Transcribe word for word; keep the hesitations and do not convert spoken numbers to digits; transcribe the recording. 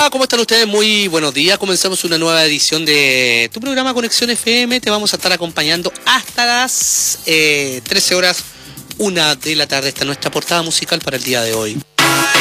Hola, ¿cómo están ustedes? Muy buenos días. Comenzamos una nueva edición de tu programa Conexión F M. Te vamos a estar acompañando hasta las eh, trece horas, una de la tarde. Esta es nuestra portada musical para el día de hoy.